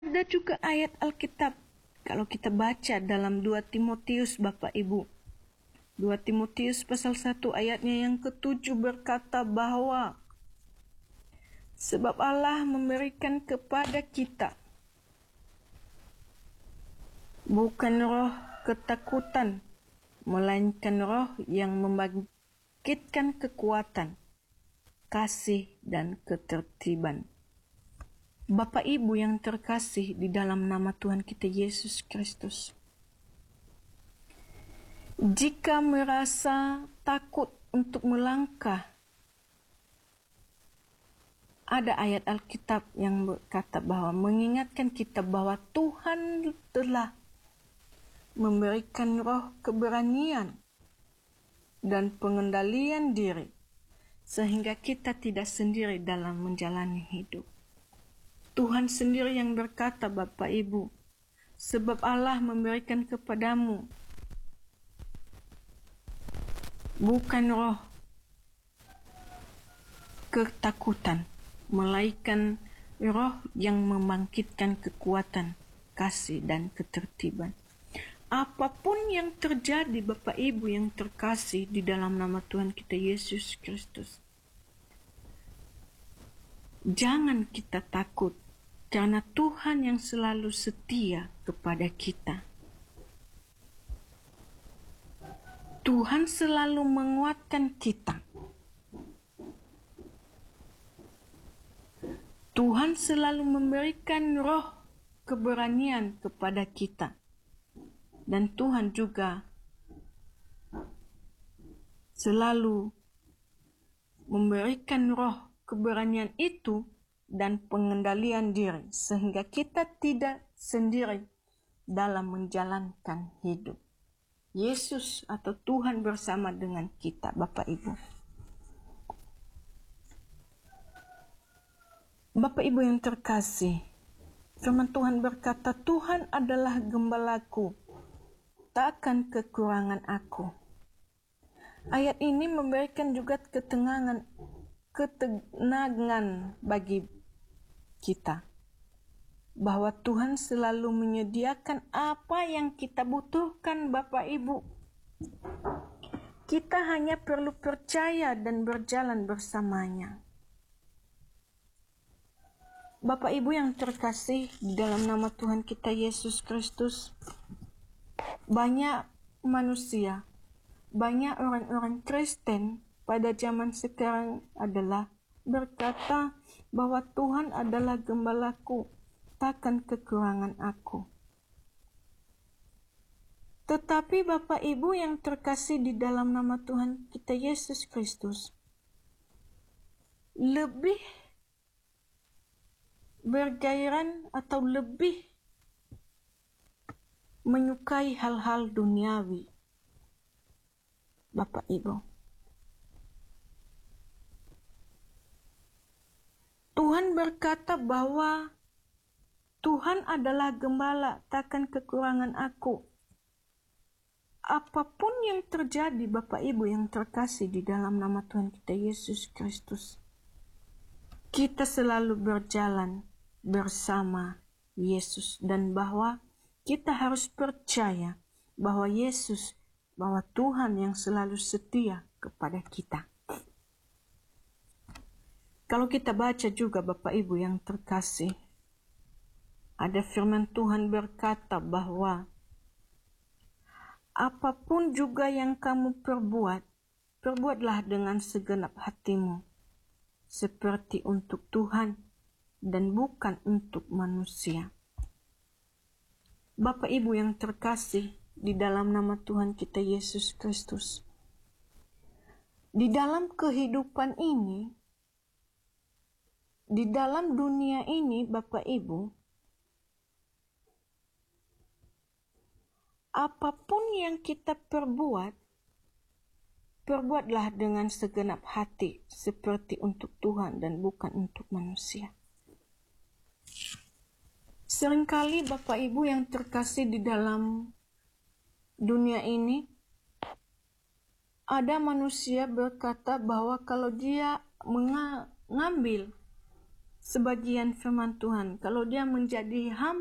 Ada juga ayat Alkitab kalau kita baca dalam 2 Timotius Bapak Ibu. 2 Timotius pasal 1 ayatnya yang ke-7 berkata bahwa sebab Allah memberikan kepada kita bukan roh ketakutan, melainkan roh yang membangkitkan kekuatan, kasih, dan ketertiban. Bapak Ibu yang terkasih di dalam nama Tuhan kita Yesus Kristus, jika merasa takut untuk melangkah, ada ayat Alkitab yang berkata bahwa mengingatkan kita bahwa Tuhan telah memberikan roh keberanian dan pengendalian diri, sehingga kita tidak sendiri dalam menjalani hidup. Tuhan sendiri yang berkata, Bapak Ibu, sebab Allah memberikan kepadamu bukan roh ketakutan, melainkan roh yang membangkitkan kekuatan, kasih, dan ketertiban. Apapun yang terjadi, Bapak Ibu yang terkasih di dalam nama Tuhan kita Yesus Kristus, jangan kita takut, karena Tuhan yang selalu setia kepada kita. Tuhan selalu menguatkan kita. Tuhan selalu memberikan roh keberanian kepada kita. Dan Tuhan juga selalu memberikan roh keberanian itu dan pengendalian diri, sehingga kita tidak sendiri dalam menjalankan hidup. Yesus atau Tuhan bersama dengan kita, Bapak Ibu. Bapak Ibu yang terkasih, firman Tuhan berkata, Tuhan adalah gembalaku, tak akan kekurangan aku. Ayat ini memberikan juga ketenangan bagi kita, bahwa Tuhan selalu menyediakan apa yang kita butuhkan, Bapak Ibu. Kita hanya perlu percaya dan berjalan bersamanya. Bapak Ibu yang terkasih di dalam nama Tuhan kita Yesus Kristus, banyak manusia, banyak orang-orang Kristen pada zaman sekarang adalah berkata bahwa Tuhan adalah gembalaku, takkan kekurangan aku. Tetapi Bapak Ibu yang terkasih di dalam nama Tuhan kita Yesus Kristus, lebih bergairan atau lebih menyukai hal-hal duniawi, Bapak Ibu. Tuhan berkata bahwa Tuhan adalah gembala, takkan kekurangan aku. Apapun yang terjadi, Bapak Ibu yang terkasih di dalam nama Tuhan kita Yesus Kristus, kita selalu berjalan bersama Yesus, dan bahwa kita harus percaya bahwa Yesus, bahwa Tuhan yang selalu setia kepada kita. Kalau kita baca juga Bapak Ibu yang terkasih, ada firman Tuhan berkata bahwa apapun juga yang kamu perbuat, perbuatlah dengan segenap hatimu, seperti untuk Tuhan dan bukan untuk manusia. Bapak Ibu yang terkasih di dalam nama Tuhan kita Yesus Kristus, di dalam kehidupan ini, di dalam dunia ini, Bapak Ibu, apapun yang kita perbuat, perbuatlah dengan segenap hati, seperti untuk Tuhan dan bukan untuk manusia. Seringkali Bapak Ibu yang terkasih di dalam dunia ini, ada manusia berkata bahwa kalau dia mengambil sebagian firman Tuhan, kalau dia menjadi hamba